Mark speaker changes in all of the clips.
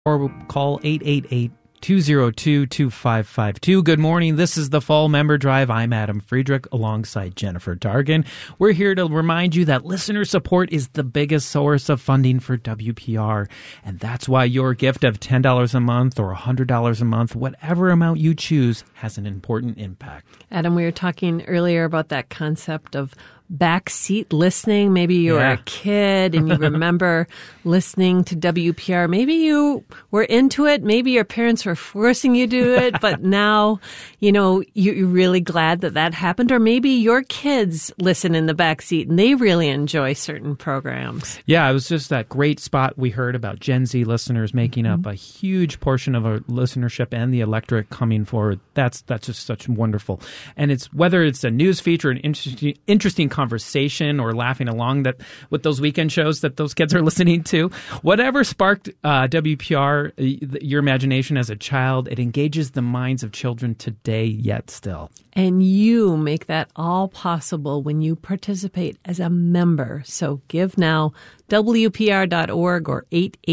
Speaker 1: or call 888-202-2552. Good morning. This is the Fall Member Drive. I'm Adam Friedrich alongside Jennifer Dargan. We're here to remind you that listener support is the biggest source of funding for WPR. And that's why your gift of $10 a month or $100 a month, whatever amount you choose, has an important impact.
Speaker 2: Adam, we were talking earlier about that concept of backseat listening. Maybe you were a kid and you remember listening to WPR. Maybe you were into it. Maybe your parents were forcing you to do it, but now, you're really glad that happened. Or maybe your kids listen in the backseat and they really enjoy certain programs. Yeah,
Speaker 1: it was just that great spot we heard about Gen Z listeners making up a huge portion of our listenership and the electorate coming forward. That's just such wonderful. And it's whether it's a news feature, an interesting conversation, or laughing along with those weekend shows that those kids are listening to. Whatever sparked WPR, your imagination as a child, it engages the minds of children today yet still.
Speaker 2: And you make that all possible when you participate as a member. So give now, WPR.org or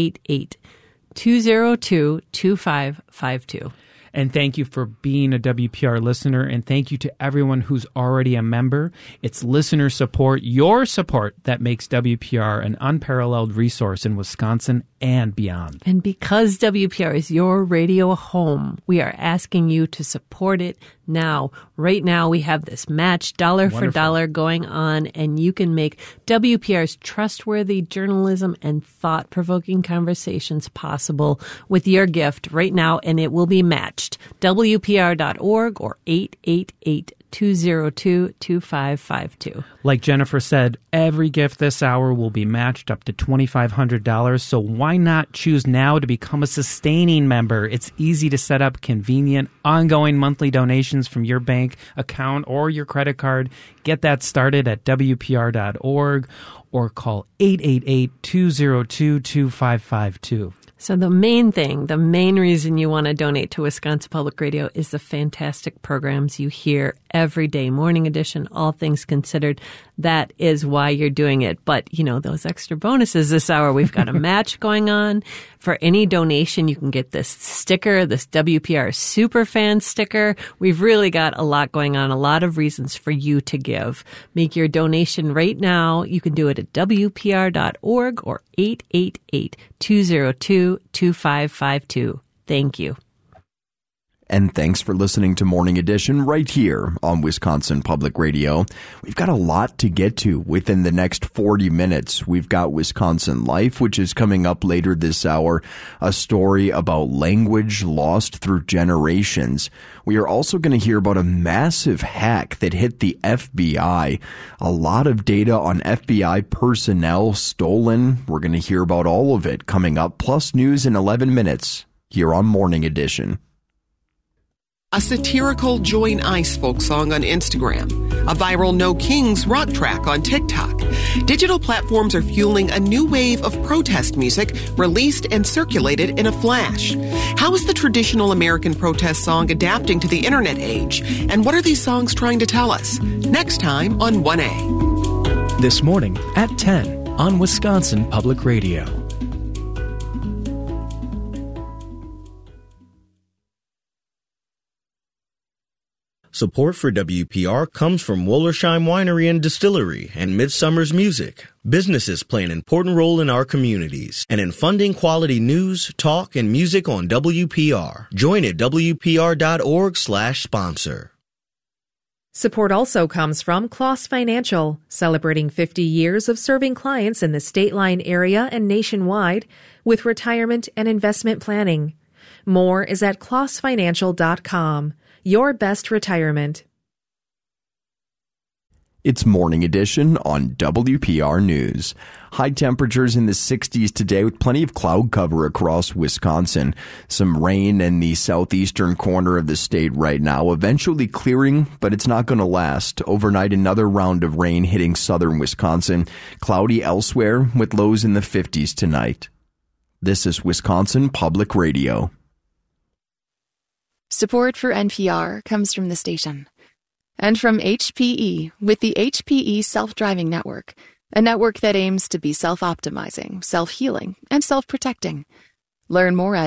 Speaker 2: 888-202-2552.
Speaker 1: And thank you for being a WPR listener, and thank you to everyone who's already a member. It's listener support, your support, that makes WPR an unparalleled resource in Wisconsin and beyond.
Speaker 2: And because WPR is your radio home, we are asking you to support it now. Right now, we have this match dollar for dollar going on, and you can make WPR's trustworthy journalism and thought-provoking conversations possible with your gift right now, and it will be matched. WPR.org or 888-202-2552.
Speaker 1: Like Jennifer said, every gift this hour will be matched up to $2,500. So why not choose now to become a sustaining member? It's easy to set up convenient, ongoing monthly donations from your bank account or your credit card. Get that started at WPR.org or call 888-202-2552.
Speaker 2: So the main reason you want to donate to Wisconsin Public Radio is the fantastic programs you hear every day. Morning Edition, All Things Considered. That is why you're doing it. But, those extra bonuses this hour, we've got a match going on. For any donation, you can get this sticker, this WPR Superfan sticker. We've really got a lot going on, a lot of reasons for you to give. Make your donation right now. You can do it at WPR.org or 888-202-2552. Thank you.
Speaker 3: And thanks for listening to Morning Edition right here on Wisconsin Public Radio. We've got a lot to get to within the next 40 minutes. We've got Wisconsin Life, which is coming up later this hour, a story about language lost through generations. We are also going to hear about a massive hack that hit the FBI. A lot of data on FBI personnel stolen. We're going to hear about all of it coming up, plus news in 11 minutes here on Morning Edition.
Speaker 4: A satirical Joy and Ice folk song on Instagram. A viral No Kings rock track on TikTok. Digital platforms are fueling a new wave of protest music released and circulated in a flash. How is the traditional American protest song adapting to the internet age? And what are these songs trying to tell us? Next time on 1A.
Speaker 5: This morning at 10 on Wisconsin Public Radio.
Speaker 6: Support for WPR comes from Wollersheim Winery and Distillery and Midsummer's Music. Businesses play an important role in our communities and in funding quality news, talk, and music on WPR. Join at WPR.org/sponsor.
Speaker 7: Support also comes from Kloss Financial, celebrating 50 years of serving clients in the State Line area and nationwide with retirement and investment planning. More is at klossfinancial.com. Your best retirement.
Speaker 3: It's Morning Edition on WPR News. High temperatures in the 60s today with plenty of cloud cover across Wisconsin. Some rain in the southeastern corner of the state right now, eventually clearing, but it's not going to last. Overnight, another round of rain hitting southern Wisconsin. Cloudy elsewhere with lows in the 50s tonight. This is Wisconsin Public Radio.
Speaker 8: Support for NPR comes from the station and from HPE with the HPE Self-Driving Network, a network that aims to be self-optimizing, self-healing, and self-protecting. Learn more at